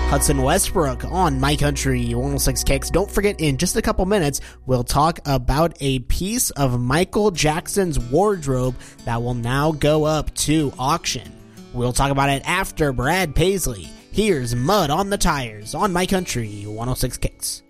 Hudson Westbrook on My Country 106 Kicks. Don't forget, in just a couple minutes, we'll talk about a piece of Michael Jackson's wardrobe that will now go up to auction. We'll talk about it after Brad Paisley. Here's Mud on the Tires on My Country 106 Kicks.